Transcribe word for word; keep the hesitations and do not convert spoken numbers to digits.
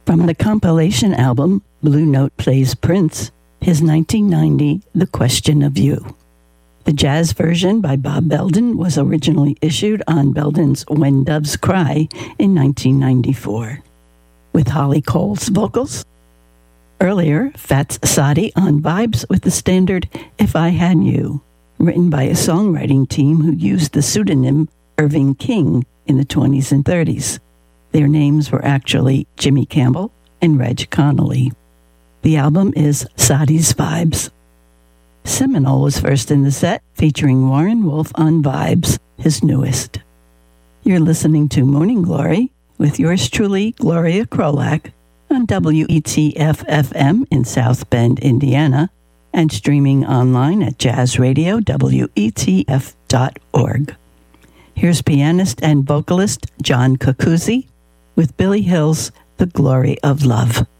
From the compilation album, Blue Note Plays Prince, his nineteen ninety The Question of You. The jazz version by Bob Belden was originally issued on Belden's When Doves Cry in nineteen ninety-four. With Holly Cole's vocals. Earlier, Fats Sadi on Vibes with the standard If I Had You, written by a songwriting team who used the pseudonym Irving King in the twenties and thirties. Their names were actually Jimmy Campbell and Reg Connolly. The album is Sadi's Vibes. Seminole was first in the set, featuring Warren Wolf on Vibes, his newest. You're listening to Morning Glory with yours truly, Gloria Krolak, on W E T F F M in South Bend, Indiana, and streaming online at jazz radio W E T F dot org. Here's pianist and vocalist John Cocuzzi with Billy Hill's The Glory of Love.